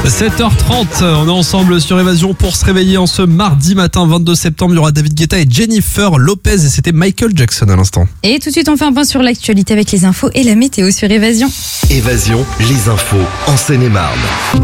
7h30, on est ensemble sur Évasion pour se réveiller en ce mardi matin 22 septembre. Il y aura David Guetta et Jennifer Lopez et c'était Michael Jackson à l'instant. Et tout de suite on fait un point sur l'actualité avec les infos et la météo sur Évasion. Évasion, les infos en Seine-et-Marne.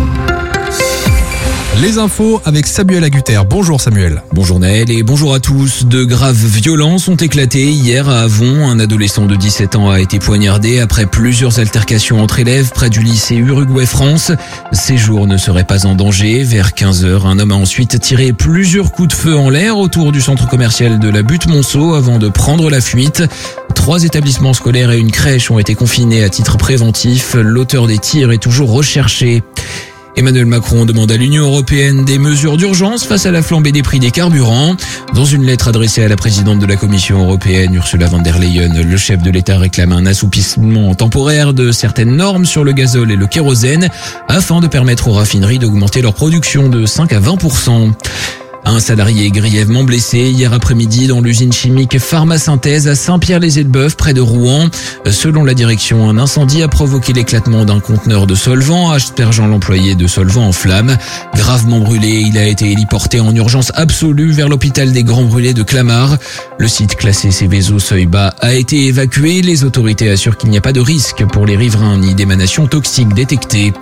Les infos avec Samuel Agutter. Bonjour Samuel. Bonjour Naël et bonjour à tous. De graves violences ont éclaté hier à Avon. Un adolescent de 17 ans a été poignardé après plusieurs altercations entre élèves près du lycée Uruguay-France. Ses jours ne seraient pas en danger. Vers 15h, un homme a ensuite tiré plusieurs coups de feu en l'air autour du centre commercial de la Butte-Monceau avant de prendre la fuite. 3 établissements scolaires et une crèche ont été confinés à titre préventif. L'auteur des tirs est toujours recherché. Emmanuel Macron demande à l'Union européenne des mesures d'urgence face à la flambée des prix des carburants. Dans une lettre adressée à la présidente de la Commission européenne, Ursula von der Leyen, le chef de l'État réclame un assouplissement temporaire de certaines normes sur le gazole et le kérosène afin de permettre aux raffineries d'augmenter leur production de 5 à 20%. Un salarié est grièvement blessé hier après-midi dans l'usine chimique Pharmasynthèse à Saint-Pierre-les-Elbeuf près de Rouen. Selon la direction, un incendie a provoqué l'éclatement d'un conteneur de solvant, aspergeant l'employé de solvant en flammes. Gravement brûlé, il a été héliporté en urgence absolue vers l'hôpital des Grands Brûlés de Clamart. Le site classé Céveso seuil bas a été évacué. Les autorités assurent qu'il n'y a pas de risque pour les riverains ni d'émanations toxiques détectées.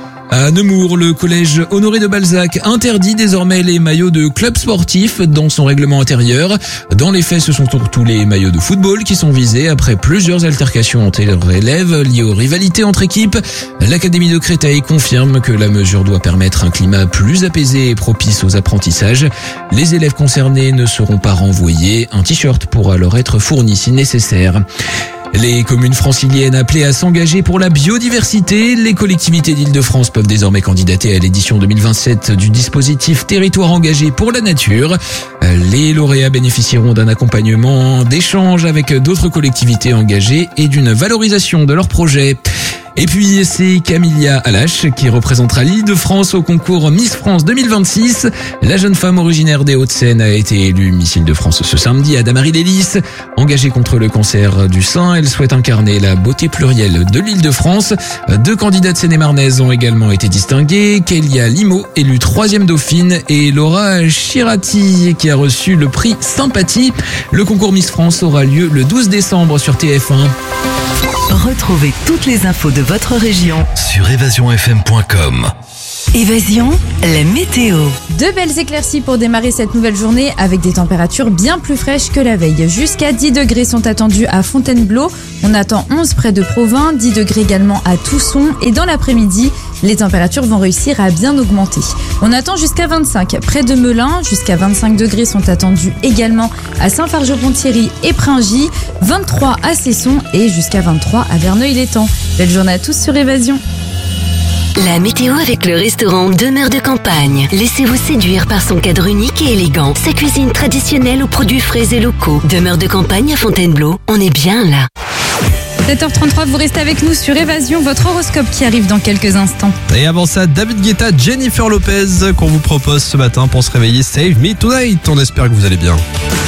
À Nemours, le collège Honoré de Balzac interdit désormais les maillots de clubs sportifs dans son règlement intérieur. Dans les faits, ce sont surtout les maillots de football qui sont visés après plusieurs altercations entre élèves liées aux rivalités entre équipes. L'Académie de Créteil confirme que la mesure doit permettre un climat plus apaisé et propice aux apprentissages. Les élèves concernés ne seront pas renvoyés. Un t-shirt pourra leur être fourni si nécessaire. Les communes franciliennes appelées à s'engager pour la biodiversité, les collectivités d'Île-de-France peuvent désormais candidater à l'édition 2027 du dispositif Territoire engagé pour la nature. Les lauréats bénéficieront d'un accompagnement d'échange avec d'autres collectivités engagées et d'une valorisation de leurs projets. Et puis, c'est Camilla Alache qui représentera l'Île-de-France au concours Miss France 2026. La jeune femme originaire des Hauts-de-Seine a été élue Miss Île-de-France ce samedi à Damary-les-Lys. Engagée contre le cancer du sein, elle souhaite incarner la beauté plurielle de l'Île-de-France. 2 candidates seine-et-marnaises ont également été distinguées. Kélia Limo, élue 3e dauphine, et Laura Chirati, qui a reçu le prix Sympathie. Le concours Miss France aura lieu le 12 décembre sur TF1. Retrouvez toutes les infos de votre région Sur évasionfm.com. Évasion, la météo. 2 belles éclaircies pour démarrer cette nouvelle journée avec des températures bien plus fraîches que la veille. Jusqu'à 10 degrés sont attendus à Fontainebleau. On attend 11 près de Provins, 10 degrés également à Tousson. Et dans l'après-midi, les températures vont réussir à bien augmenter. On attend jusqu'à 25 près de Melun. Jusqu'à 25 degrés sont attendus également à Saint-Fargeau-Ponthierry et Pringy. 23 à Cesson et jusqu'à 23 à Verneuil-l'Étang. Belle journée à tous sur Évasion. La météo avec le restaurant Demeure de Campagne. Laissez-vous séduire par son cadre unique et élégant. Sa cuisine traditionnelle aux produits frais et locaux. Demeure de Campagne à Fontainebleau. On est bien là. 7h33, vous restez avec nous sur Évasion, votre horoscope qui arrive dans quelques instants. Et avant ça, David Guetta, Jennifer Lopez qu'on vous propose ce matin pour se réveiller. Save Me Tonight. On espère que vous allez bien.